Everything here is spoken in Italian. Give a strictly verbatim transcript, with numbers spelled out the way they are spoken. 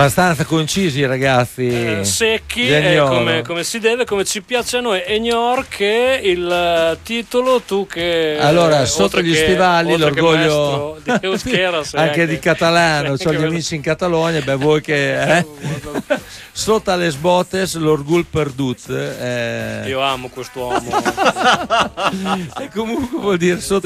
abbastanza concisi, ragazzi. Eh, secchi, eh, come, come si deve, come ci piace a noi. Egnor che il titolo, tu che allora eh, sotto gli che, stivali l'orgoglio di Euskera, anche, anche di catalano, ho gli quello. amici in Catalogna, beh voi che eh? Sotto alle sbottes l'orgul perdut, eh. Io amo quest'uomo. E comunque vuol dire sotto